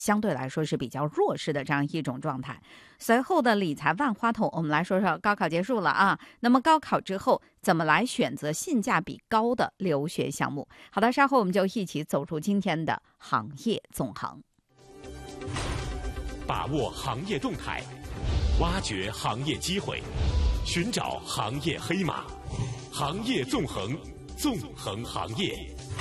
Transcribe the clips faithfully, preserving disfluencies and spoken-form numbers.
相对来说是比较弱势的这样一种状态。随后的理财万花筒，我们来说说高考结束了啊。那么高考之后怎么来选择性价比高的留学项目？好的，稍后我们就一起走出今天的行业纵横， 把握行业动态，挖掘行业机会，寻找行业黑马，行业纵横，纵横行业。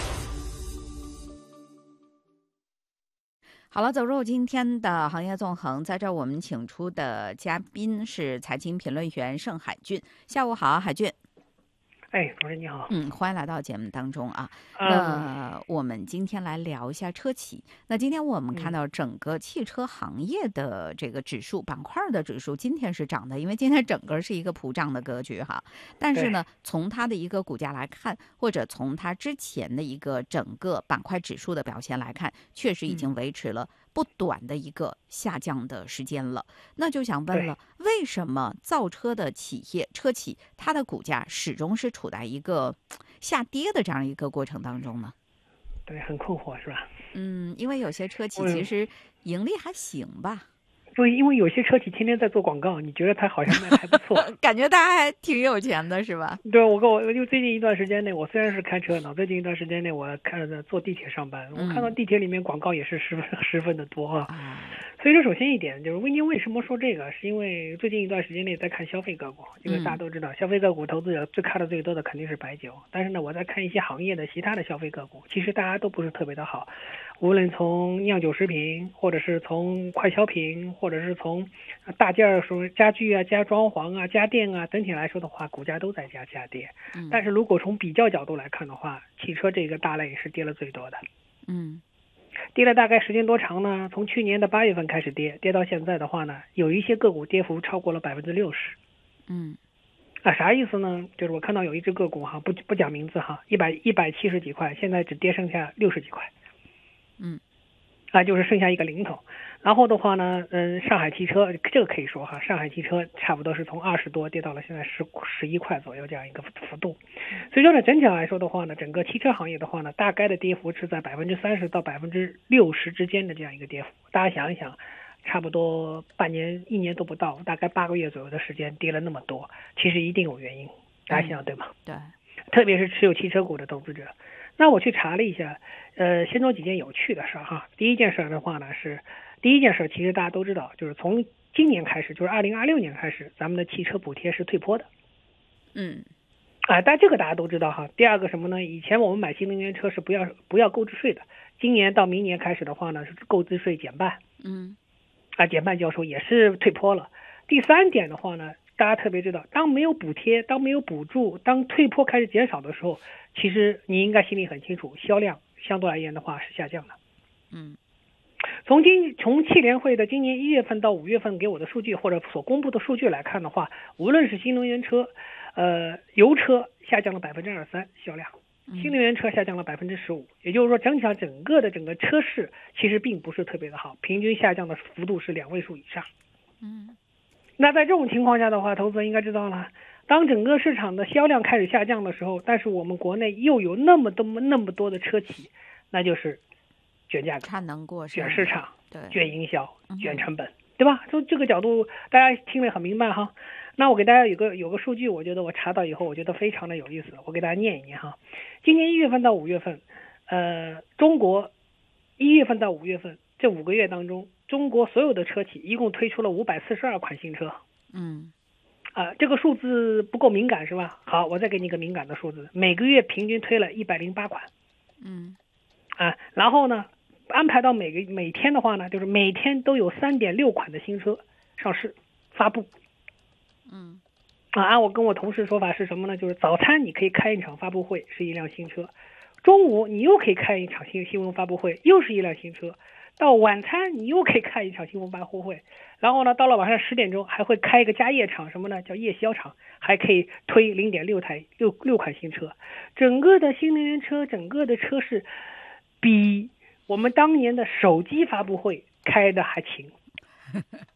好了，走入今天的行业纵横，在这我们请出的嘉宾是财经评论员盛海俊。下午好，海俊。 哎，主持人你好。 嗯，欢迎来到节目当中啊。那、呃、我们今天来聊一下车企。那今天我们看到整个汽车行业的这个指数、嗯、板块的指数今天是涨的，因为今天整个是一个普涨的格局哈。但是呢，从它的一个股价来看，或者从它之前的一个整个板块指数的表现来看，确实已经维持了不短的一个下降的时间了。那就想问了，为什么造车的企业车企它的股价始终是处在一个下跌的这样一个过程当中呢？ 对，很困惑是吧？ 嗯，因为有些车企其实盈利还行吧。 对，因为有些车企天天在做广告，你觉得它好像卖的还不错， 感觉它还挺有钱的是吧？ 对，我跟我就最近一段时间内，我虽然是开车呢，最近一段时间内我看坐地铁上班，我看到地铁里面广告也是十分十分的多啊。嗯、所以说，首先一点就是，您为什么说这个？是因为最近一段时间内在看消费个股，因为大家都知道，消费个股投资者最看的最多的肯定是白酒，但是呢，我在看一些行业的其他的消费个股，其实大家都不是特别的好。无论从酿酒食品，或者是从快消品，或者是从大件儿说家具啊、家装潢啊、家电啊，整体来说的话，股价都在加下跌。嗯、但是如果从比较角度来看的话，汽车这个大类是跌了最多的。 嗯， 跌了大概时间多长呢？从去年的八月份开始跌，跌到现在的话呢，有一些个股跌幅超过了百分之六十。 嗯。 啊，啥意思呢？就是我看到有一只个股哈，不不讲名字哈，一百一百七十几块，现在只跌剩下六十几块。 嗯， 啊，就是剩下一个零头。然后的话呢，嗯，上海汽车这个可以说哈，上海汽车差不多是从二十多跌到了现在十十一块左右这样一个幅度。所以说呢，整体来说的话呢，整个汽车行业的话呢，大概的跌幅是在百分之三十到百分之六十之间的这样一个跌幅。大家想一想，差不多半年、一年都不到，大概八个月左右的时间跌了那么多，其实一定有原因。大家想想对吗？ 对， 特别是持有汽车股的投资者。那我去查了一下，呃，先说几件有趣的事儿哈。第一件事的话呢是，第一件事其实大家都知道，就是从今年开始，就是二零二六年开始，咱们的汽车补贴是退坡的。 嗯， 啊，但这个大家都知道哈。第二个什么呢？以前我们买新能源车是不要不要购置税的，今年到明年开始的话呢，是购置税减半。 嗯， 啊，减半交收也是退坡了。第三点的话呢，大家特别知道，当没有补贴，当没有补助，当退坡开始减少的时候，其实你应该心里很清楚，销量相对而言的话是下降的。 嗯， 从今从汽联会的今年一月份到五月份给我的数据或者所公布的数据来看的话，无论是新能源车、呃油车下降了百分之二十三销量，新能源车下降了百分之十五，也就是说整体上整个的整个车市其实并不是特别的好，平均下降的幅度是两位数以上。 嗯， 那在这种情况下的话，投资人应该知道了。当整个市场的销量开始下降的时候，但是我们国内又有那么多那么多的车企，那就是卷价格、 产能过剩、 卷市场、 对、 卷营销、卷成本， 嗯、 对吧？从这个角度，大家听得很明白哈。那我给大家有个有个数据，我觉得我查到以后，我觉得非常的有意思，我给大家念一念哈。今年一月份到五月份，呃，中国一月份到五月份这五个月当中，中国所有的车企一共推出了五百四十二款新车。 嗯。 啊，这个数字不够敏感是吧？好，我再给你一个敏感的数字，每个月平均推了一百零八款。 嗯， 啊，然后呢，安排到每个每天的话呢，就是每天都有三点六款的新车上市发布。 嗯， 啊，按我跟我同事说法是什么呢？就是早餐你可以开一场发布会，是一辆新车；中午你又可以开一场新新闻发布会，又是一辆新车；到晚餐你又可以开一场新闻发布会。然后呢，到了晚上十点钟还会开一个家夜场，什么呢？叫夜宵场，还可以推零点六台六六款新车。整个的新能源车，整个的车市比我们当年的手机发布会开的还勤。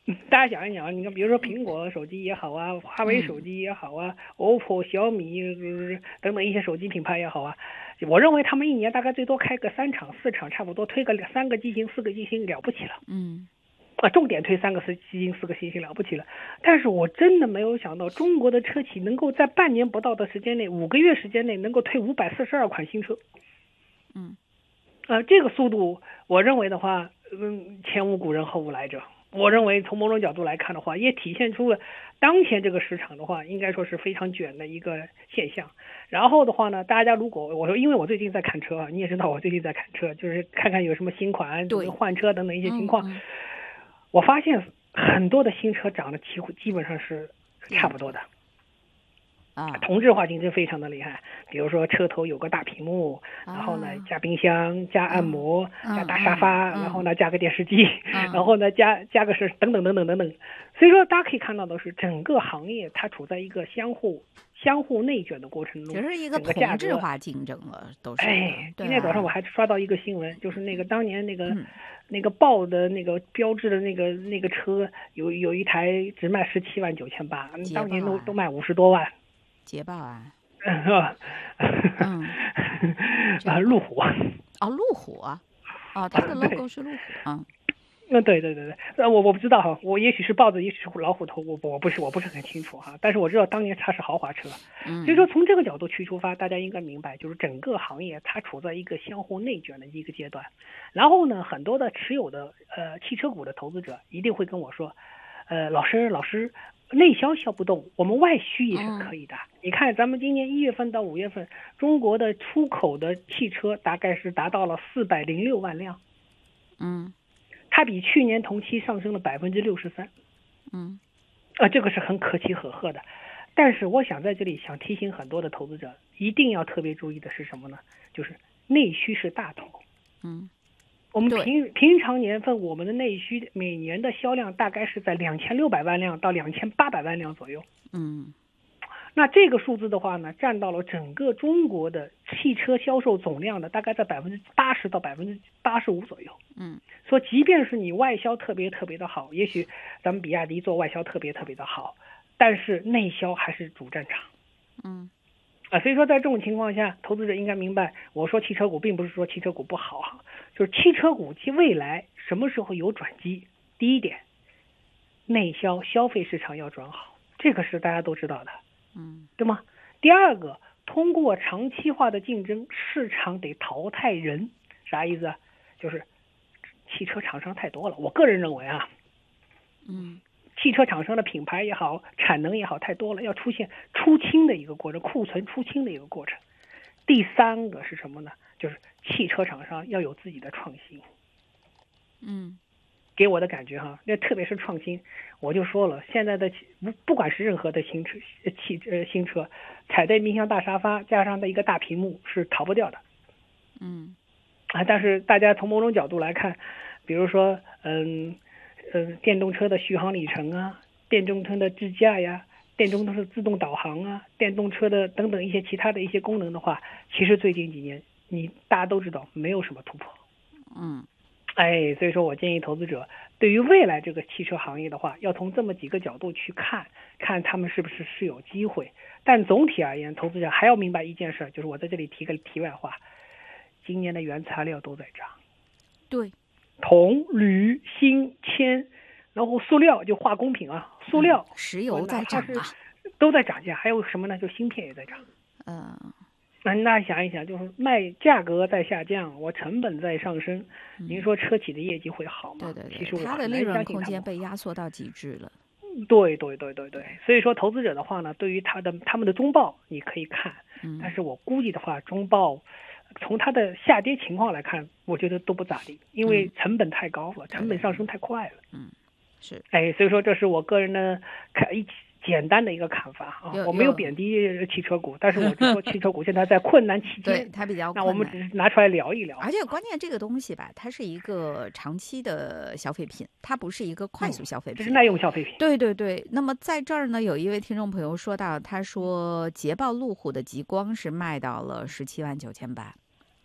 大家想一想，你看，比如说苹果手机也好啊，华为手机也好啊、嗯、O P P O、小米等等一些手机品牌也好啊，我认为他们一年大概最多开个三场四场，差不多推个两三个机型、四个机型了不起了。 嗯， 啊，重点推三个机型、四个机型了不起了。但是我真的没有想到，中国的车企能够在半年不到的时间内，五个月时间内能够推五百四十二款新车。 嗯， 呃，这个速度，我认为的话，嗯，前无古人后无来者。我认为从某种角度来看的话，也体现出了当前这个市场的话，应该说是非常卷的一个现象。然后的话呢，大家如果我说，因为我最近在看车啊，你也知道我最近在看车，就是看看有什么新款、 对换车等等一些情况。 嗯嗯、 我发现很多的新车长得几乎基本上是差不多的。 啊， 同质化竞争非常的厉害，比如说车头有个大屏幕， 啊、 然后呢加冰箱、加按摩、 嗯、 加大沙发， 嗯、 然后呢加个电视机， 嗯、 然后呢加加个是等等等等等等。所以说大家可以看到的是，整个行业它处在一个相互相互内卷的过程中， 其实一个同质化竞争了，都是。 哎， 今天早上我还刷到一个新闻，就是那个当年那个、 嗯、 那个豹的那个标志的那个那个车，有有一台只卖十七万九千八，当年都都卖五十多万。 捷豹啊， 是吧？ 嗯， 啊，路虎哦，路虎啊，哦，它的 logo 是路虎啊。 嗯，对对对对，呃，我我不知道哈，我也许是豹子，也许是老虎头，我我不是我不是很清楚哈，但是我知道当年它是豪华车， 嗯， 所以说从这个角度去出发，大家应该明白，就是整个行业它处在一个相互内卷的一个阶段。然后呢，很多的持有的呃汽车股的投资者一定会跟我说，呃，老师老师。内销销不动，我们外需也是可以的。嗯、你看，咱们今年一月份到五月份，中国的出口的汽车大概是达到了四百零六万辆， 嗯， 它比去年同期上升了百分之六十三， 嗯， 啊，这个是很可喜可贺的。但是我想在这里想提醒很多的投资者，一定要特别注意的是什么呢？就是内需是大头， 嗯。 我们平平常年份，我们的内需每年的销量大概是在两千六百万辆到两千八百万辆左右。 嗯， 那这个数字的话呢，占到了整个中国的汽车销售总量的大概在百分之八十到百分之八十五左右。 嗯， 所以即便是你外销特别特别的好，也许咱们比亚迪做外销特别特别的好，但是内销还是主战场。 嗯。 啊，所以说在这种情况下，投资者应该明白，我说汽车股并不是说汽车股不好哈，就是汽车股其未来什么时候有转机？第一点，内销消费市场要转好，这个是大家都知道的， 嗯， 对吗？第二个，通过长期化的竞争，市场得淘汰人，啥意思啊？就是汽车厂商太多了，我个人认为啊， 嗯。 汽车厂商的品牌也好，产能也好，太多了，要出现出清的一个过程，库存出清的一个过程。第三个是什么呢？就是汽车厂商要有自己的创新。 嗯， 给我的感觉哈，那特别是创新，我就说了，现在的不不管是任何的新车、汽呃新车，彩电、冰箱、大沙发加上的一个大屏幕是逃不掉的。 嗯， 啊，但是大家从某种角度来看，比如说嗯。呃，电动车的续航里程啊，电动车的智驾呀，电动车的自动导航啊，电动车的等等一些其他的一些功能的话，其实最近几年你大家都知道没有什么突破。 嗯， 哎，所以说我建议投资者对于未来这个汽车行业的话，要从这么几个角度去看，看他们是不是是有机会。但总体而言，投资者还要明白一件事，就是我在这里提个题外话，今年的原材料都在涨。 对。 铜、铝、锌、铅，然后塑料就化工品啊，塑料、 嗯、石油在涨啊， 都在涨价。还有什么呢？就芯片也在涨。 嗯， 那那想一想，就是卖价格在下降，我成本在上升， 嗯、 您说车企的业绩会好吗？ 对对对， 其实我它的利润空间被压缩到极致了。 对对对对对，所以说投资者的话呢，对于他的他们的中报你可以看， 嗯、 但是我估计的话，中报。从它的下跌情况来看，我觉得都不咋地，因为成本太高了，嗯、成本上升太快了。 嗯，是。 哎，所以说这是我个人的看一简单的一个看法啊。我没有贬低汽车股，但是我就说汽车股现在在困难期间， 对它比较困难。 那我们只是拿出来聊一聊。 而且关键这个东西吧，它是一个长期的消费品，它不是一个快速消费品， 这、嗯、是耐用消费品。 对对对。那么在这儿呢，有一位听众朋友说到，他说捷豹路虎的极光是卖到了十七万九千八。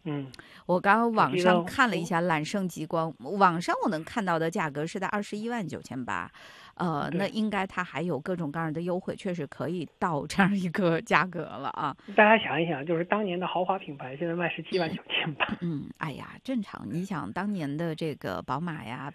嗯， 我刚刚网上看了一下揽胜极光，网上我能看到的价格是在二十一万九千八，呃，那应该它还有各种各样的优惠，确实可以到这样一个价格了啊。 大家想一想，就是当年的豪华品牌，现在卖十七万九千八。 嗯，哎呀，正常。你想当年的这个宝马呀。